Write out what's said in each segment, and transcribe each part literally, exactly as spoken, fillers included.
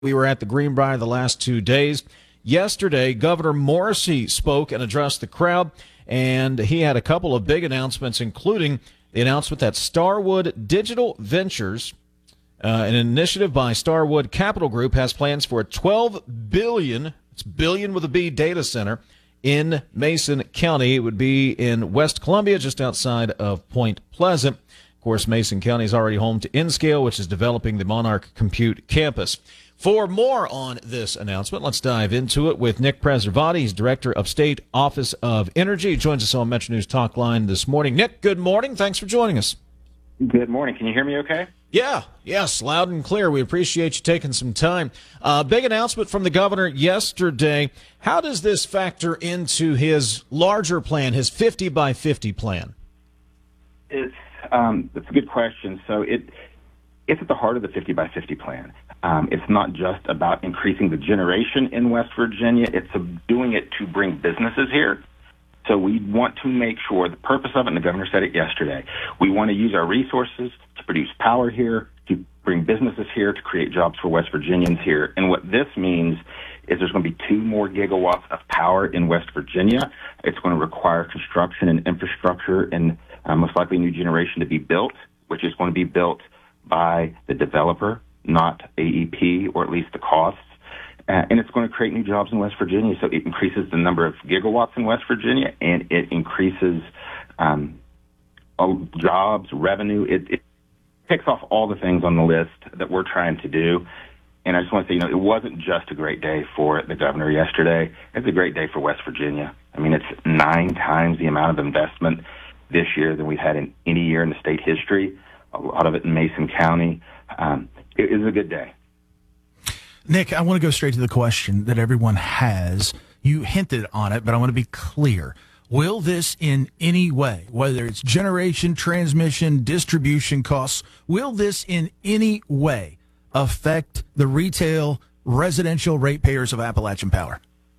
We were at the Greenbrier the last two days. Yesterday, Governor Morrisey spoke and addressed the crowd, and he had a couple of big announcements, including the announcement that Starwood Digital Ventures, uh, an initiative by Starwood Capital Group, has plans for a twelve billion dollars, it's billion with a B, data center in Mason County. It would be in West Columbia, just outside of Point Pleasant. Of course, Mason County is already home to Nscale, which is developing the Monarch Compute Campus. For more on this announcement, let's dive into it with Nick Preservati. He's Director of State Office of Energy. He joins us on Metro News Talk Line this morning. Nick, good morning. Thanks for joining us. Good morning. Can you hear me okay? Yeah, yes, loud and clear. We appreciate you taking some time. Uh, big announcement from the governor yesterday. How does this factor into his larger plan, his fifty by fifty plan? It's, um, it's a good question. So it it's at the heart of the fifty by fifty plan. Um, it's not just about increasing the generation in West Virginia. It's doing it to bring businesses here. So we want to make sure, the purpose of it, and the governor said it yesterday, we want to use our resources to produce power here, to bring businesses here, to create jobs for West Virginians here. And what this means is there's going to be two more gigawatts of power in West Virginia. It's going to require construction and infrastructure and uh, most likely new generation to be built, which is going to be built by the developer, not A E P, or at least the costs. Uh, and it's going to create new jobs in West Virginia. So it increases the number of gigawatts in West Virginia, and it increases um, jobs, revenue. It, it picks off all the things on the list that we're trying to do. And I just want to say, you know, it wasn't just a great day for the governor yesterday. It's a great day for West Virginia. I mean, it's nine times the amount of investment this year than we've had in any year in the state history, a lot of it in Mason County. Um, it is a good day. Nick, I want to go straight to the question that everyone has. You hinted on it, but I want to be clear. Will this in any way, whether it's generation, transmission, distribution costs, will this in any way affect the retail residential ratepayers of Appalachian Power?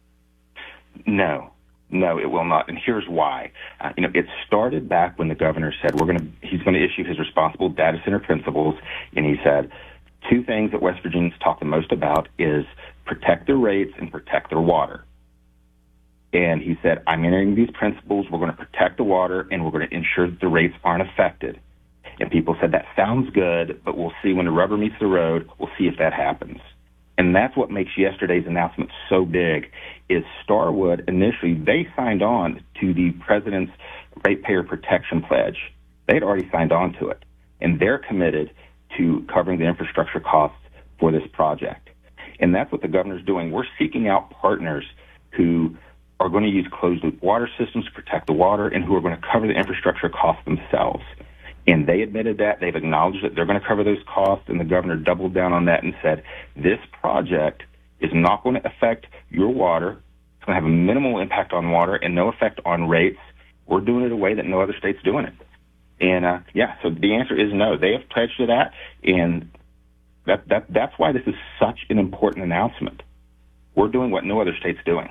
No. No, it will not, and here's why. Uh, you know, it started back when the governor said we're going to. He's going to issue his responsible data center principles, and he said two things that West Virginians talk the most about is protect their rates and protect their water. And he said, I'm entering these principles. We're going to protect the water, and we're going to ensure that the rates aren't affected. And people said that sounds good, but we'll see when the rubber meets the road. We'll see if that happens. And that's what makes yesterday's announcement so big, is Starwood initially, they signed on to the president's ratepayer protection pledge. They'd already signed on to it, and they're committed to covering the infrastructure costs for this project. And that's what the governor's doing. We're seeking out partners who are going to use closed-loop water systems to protect the water and who are going to cover the infrastructure costs themselves. And they admitted that. They've acknowledged that they're going to cover those costs, and the governor doubled down on that and said, this project is not going to affect your water. It's going to have a minimal impact on water and no effect on rates. We're doing it a way that no other state's doing it. And, uh, yeah, so the answer is no. They have pledged to that, and that, that that's why this is such an important announcement. We're doing what no other state's doing.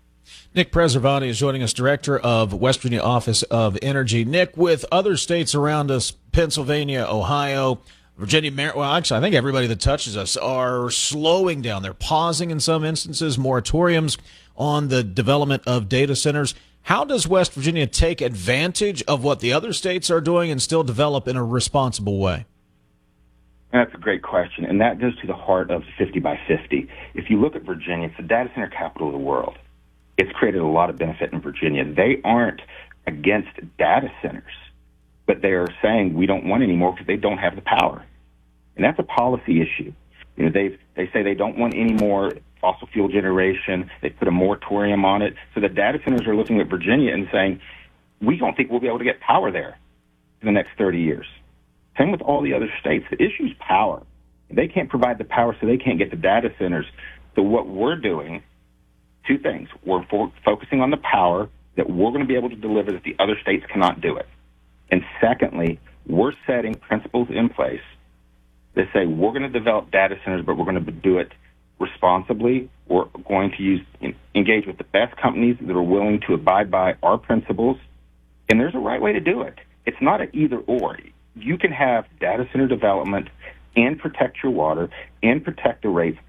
Nick Preservati is joining us, Director of West Virginia Office of Energy. Nick, with other states around us, Pennsylvania, Ohio, Virginia, Mar- well, actually, I think everybody that touches us are slowing down. They're pausing in some instances, moratoriums on the development of data centers. How does West Virginia take advantage of what the other states are doing and still develop in a responsible way? That's a great question, and that goes to the heart of fifty by fifty. If you look at Virginia, it's the data center capital of the world. It's created a lot of benefit in Virginia. They aren't against data centers, but they're saying we don't want any more because they don't have the power. And that's a policy issue. You know, they they say they don't want any more fossil fuel generation. They put a moratorium on it. So the data centers are looking at Virginia and saying, we don't think we'll be able to get power there in the next thirty years. Same with all the other states. The issue is power. They can't provide the power, so they can't get the data centers. So what we're doing, two things. We're for, focusing on the power that we're going to be able to deliver that the other states cannot do it. And secondly, we're setting principles in place that say we're going to develop data centers, but we're going to do it responsibly. We're going to use engage with the best companies that are willing to abide by our principles. And there's a right way to do it. It's not an either or. You can have data center development and protect your water and protect the rates